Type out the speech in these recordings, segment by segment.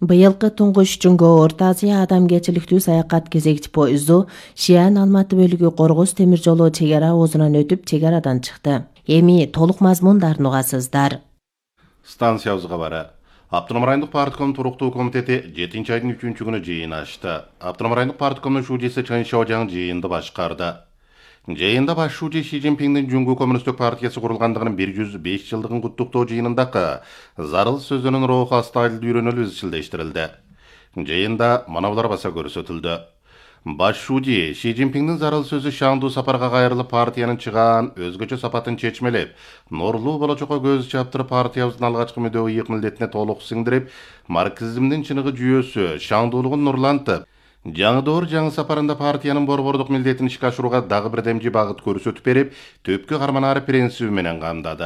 Быйылкы туңгуш Жөнгө Орто Азия адамгерчиликтүү саякат кезекчи поезду Шиан Алматы бөлүгү Коргоз темир жолу чек ара оозунан өтүп чек арадан чыкты. Эми толук мазмундарын угасыздар. Станциябыз кабары. Автоном райондук партком туруктуу комитети 7 айдын 3 күнү жыйын ачты. Автоном райондук парткомдун шужесі Чан Шаожаң жыйынды башкарды. Жыйында баш шужи Ши Цзиньпиңдин Жуңгу коммунисттик партиясы курулгандыгынын 105 жылдыгын куттуктоо жыйынындагы зарыл сөзүнүн руху астайыл үйрөнүлүп изчилдештирилди. Жыйында манабулар баса көрсөтүлдү. Баш шужи Ши Цзиньпиңдин зарыл сөзү шаңдуу сапарга кайрылып партиянын чыгаан өзгөчө сапатын чечмелеп, нурлуу болочокко көз чаптырып партиябыздын алгачкы мүдөө ыйык милдетине толук сиңдирип, марксизмдин чыныгы жүйөсү, шаңдуулугун нурлантып, жаңы доор жаңы сапарында партиянын борбордук милдетин ишке ашырууга дагы бир демжи багыт көрсөтүп берип, төпкө карманары принциби менен камдады.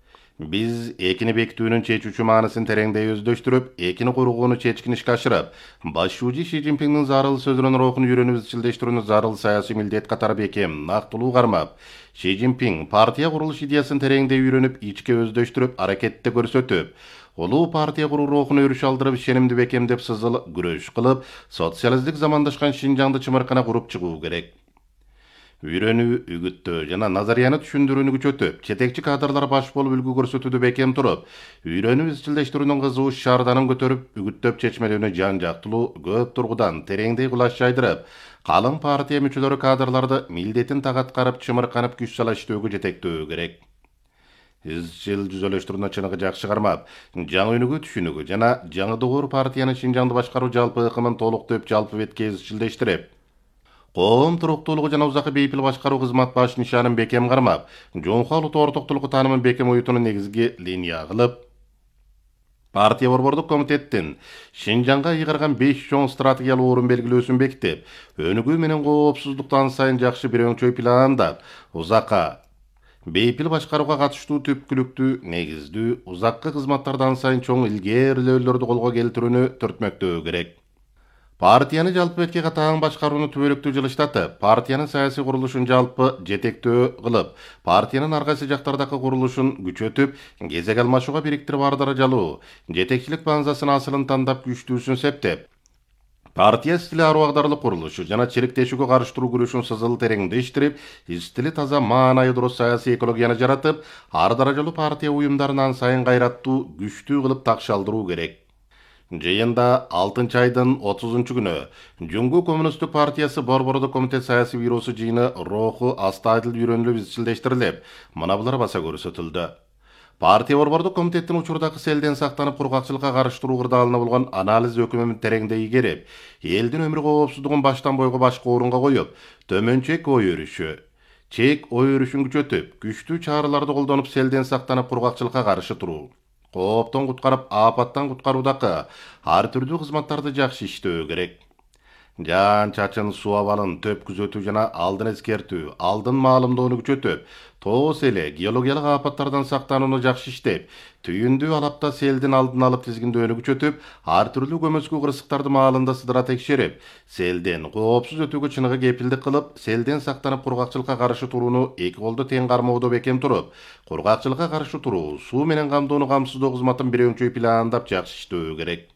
Биз экини бекитүүнүн чечүүчү маанысын тереңдей өздөштүрүп, экини курууну чечкин ишке ашырып, баш шужи Ши Цзиньпиңдин зарыл сөзүнүн рухун үйрөнүп изчилдештирүүнү зарыл саясий милдет катары бекем, нактылуу кармап, Ши Цзиньпиң партия курулуш идеясын тереңдей үйрөнүп, ичке өздөштүрүп, аракетте көрсөтүп, улуу партия куруу рухуна өрүш алдырып, ишенимди бекемдеп сызыл күрөш кылып, социалисттик замандашкан Шинжаңды чымыркана куруп чыгуу керек. Үйрөнүү, үгүттөө жана назарияны түшүндүрүүнү күчөтүп, жетекчи кадрлар баш болуп үлгү көрсөтүүдө бекем туруп, үйрөнүү изчилдештирүүнүн кызуу шаарданын көтөрүп, үгүттөп чечмелүүнү жан жактылуу көп тургудан тереңдей кулаш жайдырып, калың партия мүчөлөрү кадрларды милдетин так аткарып, чымырканып күч сала иштөөгө жетектөө керек. Изчил жүзөлөштүрүүнү чыныгы жакшы кармап, жаңы үнүгү түшүнүгү жана жаңы доор партиянын Шинжаңды башкаруу жалпы ыкымын толуктоп жалпы бетке изчилдештирип, коом туруктуулугу жана узакы бейпил башкаруу кызмат баш нишанын бекем кармап, жоңко улут ортоктулугу таанымын бекем уютууну негизги линия кылып, партия борбордук комитеттин Шинжаңга ыйгарган 5 чоң стратегиялык орун белгилөөсүн бекитип, өнүгүү менен коопсуздуктан сайын жакшы бир өңчөй пландап, узакка бейпил башкарууга катыштуу түпкүлүктүү, негиздүү, узаккы кызматтардан сайын чоң илгээрилөөлөрдү колго келтирүүнү түртмөктөө керек. Партияны жалпы бетке катаң башкарууну түбөлүктүү жылыштатып, партиянын саясий курулушун жалпы жетектөө кылып, партиянын ар кайсы жактардагы курулушун күчөтүп, кезек алмашууга бириктирип ар даражалуу, жетекчилик баңзасын асылын тандап күчтүүсүн септеп, партия стили аруагдарлык курулушу жана чириктешүүгө карыштыруу күрөшүн сызыл тереңдештирип, стили таза маанайы дурус саясий экологияны жаратып, ар даражалуу партия уюмдарын ан сайын кайраттуу, күчтүү кылып такшалдыруу керек. Жыйында 6 айдын 30 күнү Жуңгу коммунисттик партиясы борбордук комитет саясий бюросу жыйыны руху астайыл үйрөнүлүп изчилдештирилип, мына булар баса көрсөтүлдү. Партия борбордук комитеттин учурдагы селден сактанып кургакчылыкка карыштыруу кырдаалына болгон анализ өкүмүн тереңдей игерип, элдин өмүр коопсуздугун баштан бойго башка орунга коюп, төмөнчөк ой өрүшү, чек ой өрүшүн күчөтүп, күчтүү чараларды колдонуп селден сактанып кургакчылыкка каршы туруу, кооптон куткарып, апаттан куткаруудагы ар түрдүү кызматтарды жакшы иштөө керек. Жан чачын, суу абалын төп күзөтүү жана алдын эскертүү, алдын маалымдоону күчөтүп, тоос эле геологиялык апаттардан сактанууну жакшы иштеп, түйүндүү алапта селдин алдын алып тизгиндөөнү күчөтүп, ар түрлүү көмөскү кырсыктарды маалында сыдыра текшерип, селден коопсуз өтүүгө чыныгы кепилдик кылып, селден сактанып кургакчылыкка каршы турууну эки колдо тең кармоодо бекем туруп, кургакчылыкка каршы туруу, суу менен камдоону камсыздоо кызматын бир өңчөй пландап жакшы иштөө керек.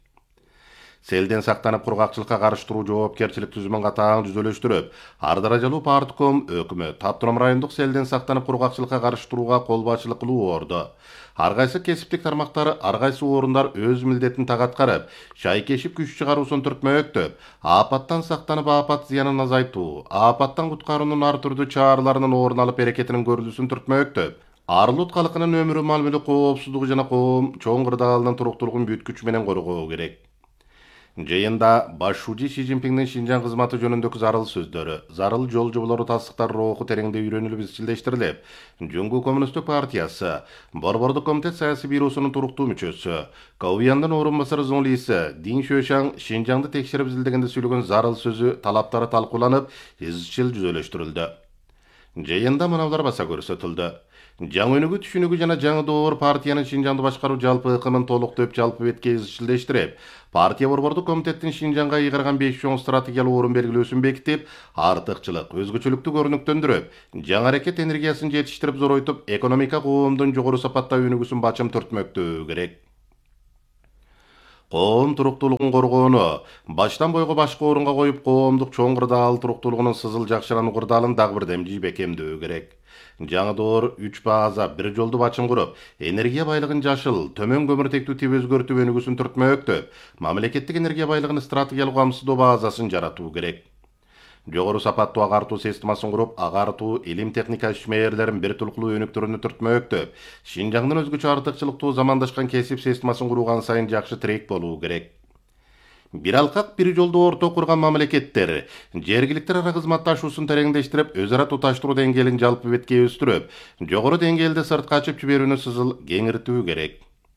Селден сактанып кургакчылыкка каршы туруу жоопкерчилик түзүмүн катаң түзөлөштүрүп, ар даражалуу партком өкмөт автоном райондук селден сактанып кургакчылыкка каршы турууга кол башчылык кылуу орду. Ар кайсы кесиптик тармактары, ар кайсы орундар өз милдетин так аткарып, шайкешип күч чыгаруусун түртмөктөп, апаттан сактанып апат зыянын азайтуу, апаттан куткаруунун ар түрдүү чараларынын орун алып эрекетинин көрүлүүсүн түртмөктөп, ар улут калкынын өмүрү мал мүлүк коопсуздугу жана коом чоң кырдаалынын туруктуулугун бүткүч менен коргоо керек. Жыйында баш шужи Ши Цзиньпиңдин Шинжаң кызматы жөнүндөгү зарыл сөздөрү, зарыл жол жоболору тастыктар руху тереңдей үйрөнүлүп изчилдештирилип, Жуңгу коммунисттик партиясы борбордук комитет саясий бюросунун туруктуу мүчөсү, Каояндын орун басары Зоңлиси Дин Шөшаң Шинжаңды текшерип изилдегенде сүйлөгөн зарыл сөзү талаптары талкууланып, изчил жүзөлөштүрүлдү. Жыйында мына булар баса көрсөтүлдү. Жаңы өнүгүү түшүнүгү жана жаңы доор партиянын Шинжаңды башкаруу жалпы ыкымын толуктоп жалпы бетке изчилдештирип, партия борбордук комитеттин Шинжаңга ыйгарган 5 чоң стратегиялык орун белгилөөсүн бекитип, артыкчылык, өзгөчөлүктү көрүнүктөндүрүп, жаңы аракет энергиясын жетиштирип зоройтуп, экономика коомдун жогору сапаттагы өнүгүүсүн бачым түртмөктөө керек. коом туруктуулугун коргоону баштан бойго башка орунга коюп, коомдук чоң кырдаал туруктуулугунун сызыл жакшырану кырдаалын дагы бир демжи бекемдөө керек. Жаңы доор 3 база бир жолду бачым куруп, энергия байлыгын жашыл, төмөн көмүртектүү тип өзгөртүп өнүгүүсүн түртмөктөп, мамлекеттик энергия байлыгын стратегиялык камсыздоо базасын жаратуу керек. Жогору сапаттуу агартуу системасын куруп, агартуу илим техника ишмерлерин бир тулкулуу өнүктүрүүнү түртмөктөп, Шинжаңдын өзгөчө артыкчылыктуу замандашкан кесип системасын курган сайын жакшы тирек болуу керек. Бир алкак бир жолду орто курган мамлекеттер жергиликтер ара кызматташуусун тереңдештирип, өз ара туташтыруу деңгээлин жалпы бетке өстүрүп, жогору деңгээлде сыртка ачып жиберүүнү сызыл кеңиртүү керек.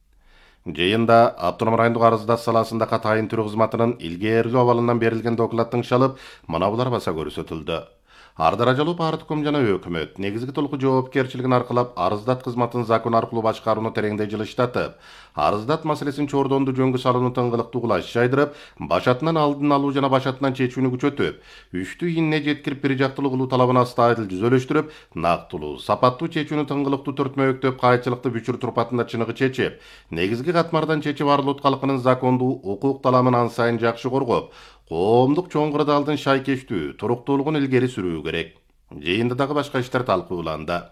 Жыйында Автоном райондук арыздат саласында катайын түрү кызматынын илгээрлүү абалынан берилген докладтың шалып, мына булар баса көрсөтүлдү. Ар даражалуу партком жана өкмөт негизги толугу жоопкерчилигин аркылап, арыздат кызматын закон аркылуу башкарууну тереңдей жылыштатып, арыздат маселесин чордонду жөнгө салууну тыңгылыктуу кылаш жайдырып, башатынан алдын алуу жана башатынан чечүүнү күчөтүп, үчтүү ийине жеткирип бир жактылуу кылуу талабын астайыл жүзөлөштүрүп, нактылуу, сапаттуу чечүүнү тыңгылыктуу түртмөктөп, кайчылыкты бүчүр турпатында чыныгы чечип, негизги катмардан чечип арылут калкынын закондуу укук таламын ан сайын жакшы коргоп, коомдук чоң кырдаалдын шайкештүү, туруктуулугун илгери сүрүү керек. Жыйында дагы башка иштер талкууланды.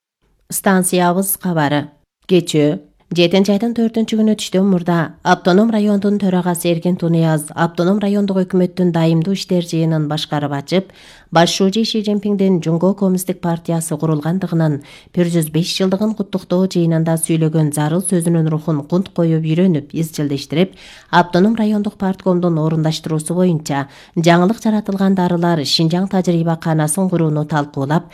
Станциябыз кабары. Кечээ 7-айдын 4-күнү түштөн мурда Автоном райондун төрагасы Эркин Тунияз Автоном райондук өкмөттүн дайымдуу иштер жыйынын башкарып ачып, башчы Ши Цзиньпиндин Жуңго Коммунисттик партиясы курулгандыгынын 105 жылдыгын куттуктоо жыйынында сүйлөгөн зарыл сөзүнүн рухун кунт коюп үйрөнүп, изчилдештирип, Автоном райондук парткомдун орундаштыруусу боюнча жаңылык жаратылган дарылар Шинжаң тажрыйба канасын курууну талкуулап,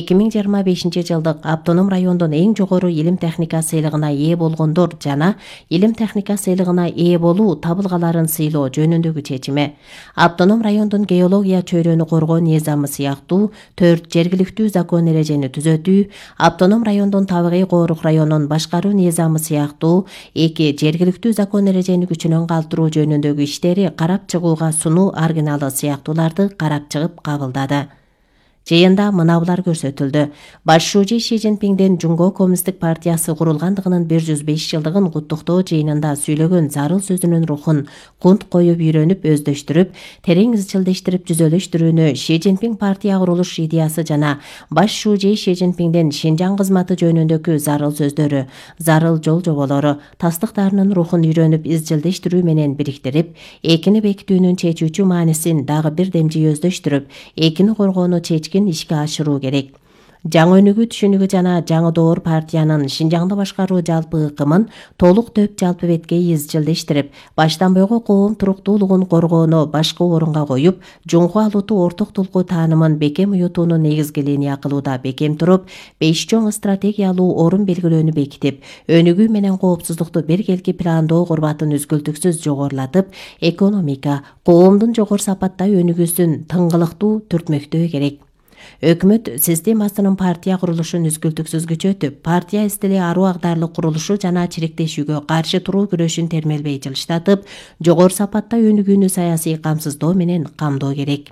2025 жылдык Автоном райондун эң жогору илим техника сыйлыгына ээ болгондор жана илим техника сыйлыгына ээ болуу табылгаларын сыйлоо жөнүндөгү чечими. Автоном райондун геология чөйрөнү коргоо низамы сыяктуу 4 жергиликтүү закон эрежени түзөтүү, Автоном райондун табигый коорук районун башкаруу низамы сыяктуу 2 жергиликтүү закон эрежени күчүнөн калтыруу жөнүндөгү иштери карап чыгууга сунуу аргиналы сыяктууларды карап чыгып кабылдады. Жыйында мына булар көрсөтүлдү. Башчы Ши Цзиньпиндин Жуңго Коммунисттик партиясы курулгандыгынын 105 жылдыгын куттуктоо жыйынында сүйлөгөн зарыл сөзүнүн рухун кунт коюп үйрөнүп, өздөштүрүп, терең изчилдештирип жүзөлөштүрүүнү Ши Цзиньпин партия курулуш идеясы жана башчы Ши Цзиньпиндин Шинжаң кызматы жөнүндөгү зарыл сөздөрү, зарыл жол жоболору, тастыктарынын рухун үйрөнүп, изчилдештирүү менен бириктирип, экини бекитүүнүн чечүүчү маанисин дагы бир демжи өздөштүрүп, экини коргоону ишке ашыруу керек. Жаңы өнүгүү түшүнүгү жана жаңы доор партиянын Шинжаңды башкаруу жалпы ыкымын толук төп жалпы бетке изчилдештирип, баштан бойго коом туруктуулугун коргоону башкы орунга коюп, жуңгу алууту орток тулкуу таанымын бекем уютууну негизги линия кылууда бекем туруп, 5 чоң стратегиялуу орун белгилөөнү бекитип, өнүгүү менен коопсуздукту биргелки пландоо курбатын үзгүлтүксүз жогорулатып, экономика, коомдун жогору сапатта өнүгүүсүн тыңгылыктуу түртмөктөө керек. Өкмөт системасынын партия курулушун үзгүлтүксүз күчөтүп, партия стили аруу агдарлык курулушу жана чиректешүүгө каршы туруу күрөшүн термелбей жылыштатып, жогору сапатта өнүгүүнү саясий камсыздоо менен камдоо керек.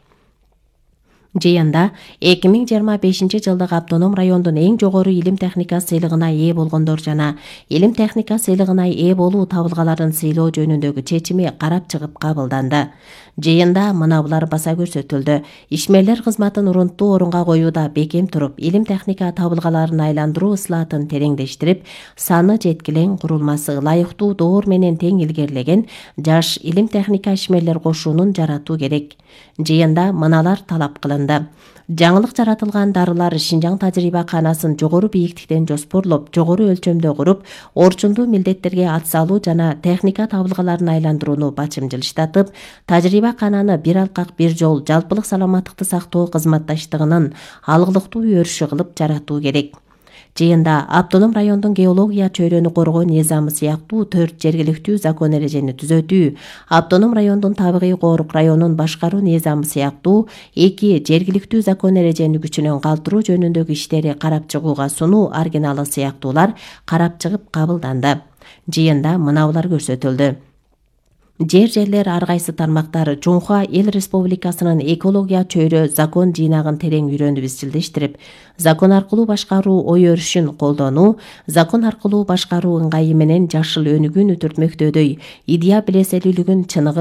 Жыйында 2025 жылдык Автоном райондун эң жогору илим техника сыйлыгына ээ болгондор жана илим техника сыйлыгына ээ болуу табылгаларын сыйлоо жөнүндөгү чечими карап чыгып кабылданды. Жыйында мына булар баса көрсөтүлдү. Ишмерлер кызматын урунттуу орунга коюуда бекем туруп, илим техника табылгаларын айландыруу ыслаатын тереңдештирип, саны жеткилең курулмасы ылайыктуу доор менен тең илгерилеген жаш илим техника ишмерлер кошуунун жаратуу керек. Жыйында мыналар талап кылынды. Жаңылык жаратылган дарылар Шинжаң тажрыйба канасын жогору бийиктиктен жоспорлоп, жогору өлчөмдө куруп, орчундуу милдеттерге атсалуу жана техника табылгаларын айландырууну бачым жылыштатып, тажрыйба кананы бир алкак бир жол жалпылык саламаттыкты сактоо кызматташтыгынын алгылыктуу өрүшү кылып жаратуу керек. Жыйында Автоном райондун геология чөйрөнү коргоо низамы сыяктуу 4 жергиликтүү закон эрежени түзөтүү, Автоном райондун табигый коорук районун башкаруу низамы сыяктуу 2 жергиликтүү закон эрежени күчүнөн калтыруу жөнүндөгү иштери карап чыгууга сунуу аргиналы сыяктуулар карап чыгып кабылданды. Жыйында мына булар көрсөтүлдү. жерлер ар кайсы тармактар Жоңхуа Эл Республикасынын экология чөйрө закон жыйнагын терең үйрөнүп изчилдештирип, закон аркылуу башкаруу ой өрүшүн колдонуу, закон аркылуу башкаруу ыңгайы менен жашыл өнүгүүнү түртмөктөдөй идея билеселүүлүгүн чыныгы